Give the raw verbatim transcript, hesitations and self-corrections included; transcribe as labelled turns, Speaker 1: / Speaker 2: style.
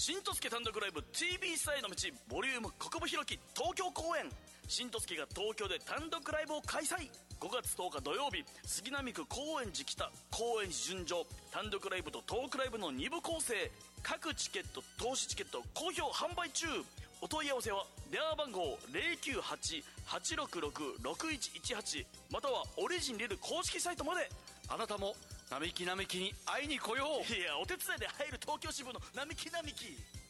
Speaker 1: 新十助単独ライブ ティービー スターへの道ボリューム国分弘樹東京公演。新十助が東京で単独ライブを開催。ごがつとおか土曜日、杉並区高円寺北、高円寺純情、単独ライブとトークライブのに部構成。各チケット、投資チケット好評販売中。お問い合わせは電話番号 ゼロきゅうはち はちろくろく ろくいちいちはち またはオリジンリル公式サイトまで。
Speaker 2: あなたも並木並木に会いに来よう。
Speaker 1: いや、お手伝いで入る東京支部の並木並木。